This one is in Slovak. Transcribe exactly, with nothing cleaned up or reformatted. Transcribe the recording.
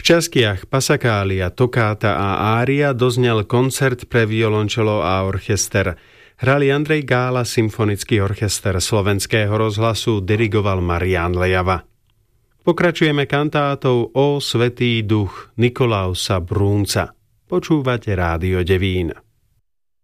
V častiach Passacaglia, Toccata a Ária doznel koncert pre violončelo a orchester. Hrali Andrej Gála, symfonický orchester Slovenského rozhlasu, dirigoval Marián Lejava. Pokračujeme kantátou O svätý duch Nikolausa Brunca. Počúvate Rádio Devín.